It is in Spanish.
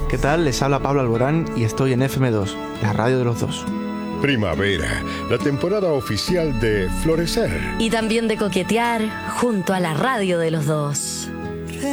¿Qué tal? Les habla Pablo Alborán y estoy en FM2, la radio de los dos. Primavera, la temporada oficial de florecer. Y también de coquetear junto a la radio de los dos.